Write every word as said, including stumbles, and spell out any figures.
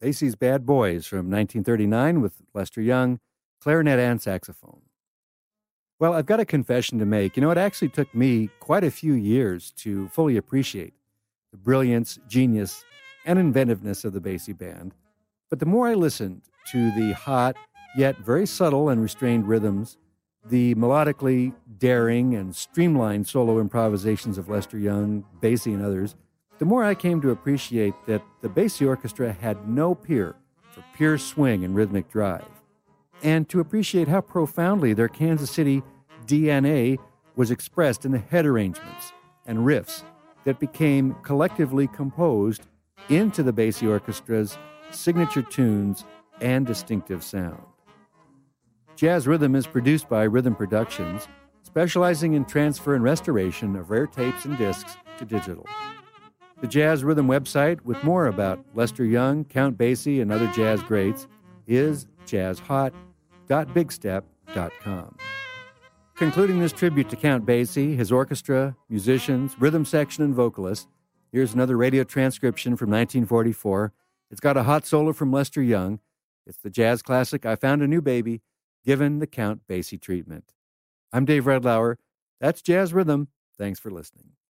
Basie's Bad Boys from nineteen thirty-nine with Lester Young, clarinet and saxophone. Well, I've got a confession to make. You know, it actually took me quite a few years to fully appreciate the brilliance, genius, and inventiveness of the Basie Band. But the more I listened to the hot, yet very subtle and restrained rhythms, the melodically daring and streamlined solo improvisations of Lester Young, Basie, and others, the more I came to appreciate that the Basie Orchestra had no peer for pure swing and rhythmic drive, and to appreciate how profoundly their Kansas City D N A was expressed in the head arrangements and riffs that became collectively composed into the Basie Orchestra's signature tunes and distinctive sound. Jazz Rhythm is produced by Rhythm Productions, specializing in transfer and restoration of rare tapes and discs to digital. The Jazz Rhythm website, with more about Lester Young, Count Basie, and other jazz greats, is jazz hot dot big step dot com. Concluding this tribute to Count Basie, his orchestra, musicians, rhythm section, and vocalists, here's another radio transcription from nineteen forty-four. It's got a hot solo from Lester Young. It's the jazz classic, I Found a New Baby, given the Count Basie treatment. I'm Dave Redlauer. That's Jazz Rhythm. Thanks for listening.